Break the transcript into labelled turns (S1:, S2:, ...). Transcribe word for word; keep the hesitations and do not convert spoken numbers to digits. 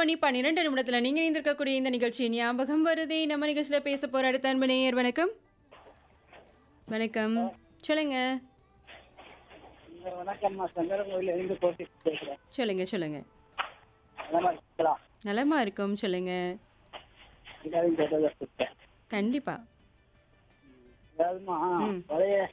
S1: மணி பன்னிரண்டு நிமிடத்துல நீங்க இணைந்திருக்கக்கூடிய இந்த நிகழ்ச்சி ஞாபகம் வருதே. நம்ம நிகழ்ச்சியில பேச போற அடுத்த அன்பு நேயர் வணக்கம். வணக்கம். சொல்லுங்க.
S2: வணக்கம்மா, சங்கரன் கோயில இருந்து கோட்டி பேசுறேன்.
S1: சொல்லுங்க சொல்லுங்க.
S2: நலமா இருக்கீங்களா?
S1: நலமா இருக்கும். சொல்லுங்க.
S2: எல்லாரும் கேட்டதா சொல்லிட்டேன்.
S1: கண்டிப்பா.
S2: அதாவதுமா
S1: ம்.
S2: பழைய